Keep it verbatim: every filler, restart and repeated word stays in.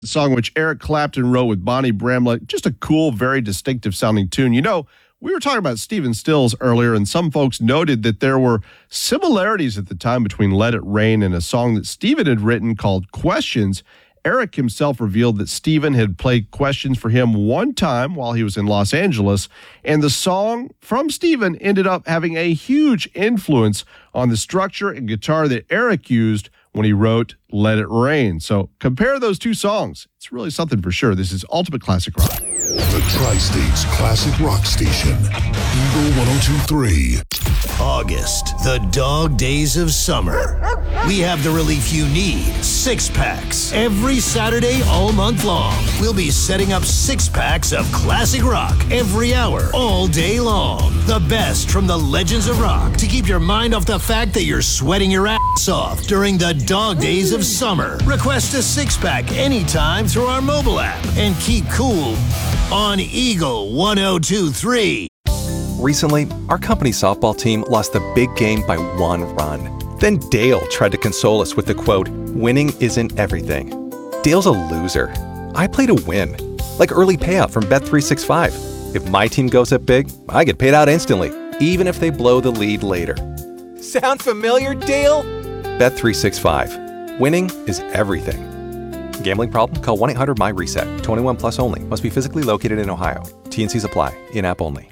The song which Eric Clapton wrote with Bonnie Bramlett, just a cool, very distinctive sounding tune. You know, we were talking about Stephen Stills earlier, and some folks noted that there were similarities at the time between Let It Rain and a song that Stephen had written called Questions. Eric himself revealed that Stephen had played Questions for him one time while he was in Los Angeles, and the song from Stephen ended up having a huge influence on the structure and guitar that Eric used when he wrote Let It Rain. So compare those two songs. It's really something for sure. This is Ultimate Classic Rock. The Tri-State's Classic Rock Station, Eagle one oh two point three. August, the dog days of summer. We have the relief you need, six packs. Every Saturday all month long, we'll be setting up six packs of classic rock every hour, all day long. The best from the legends of rock to keep your mind off the fact that you're sweating your ass off during the dog days of summer. Request a six pack anytime through our mobile app and keep cool on Eagle one oh two point three. Recently, our company softball team lost the big game by one run. Then Dale tried to console us with the quote, "Winning isn't everything." Dale's a loser. I play to win, like early payout from Bet three sixty-five. If my team goes up big, I get paid out instantly, even if they blow the lead later. Sound familiar, Dale? Bet three sixty-five. Winning is everything. Gambling problem? Call one eight hundred M Y RESET. twenty-one plus only. Must be physically located in Ohio. T and Cs apply. In-app only.